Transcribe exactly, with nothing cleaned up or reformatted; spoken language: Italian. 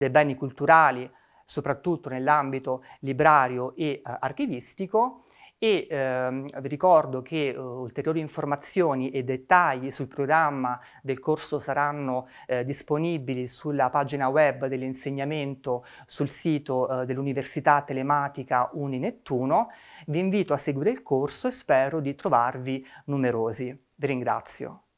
dei beni culturali, soprattutto nell'ambito librario e eh, archivistico, e ehm, vi ricordo che eh, ulteriori informazioni e dettagli sul programma del corso saranno eh, disponibili sulla pagina web dell'insegnamento sul sito eh, dell'Università Telematica Uni Nettuno. Vi invito a seguire il corso e spero di trovarvi numerosi. Vi ringrazio.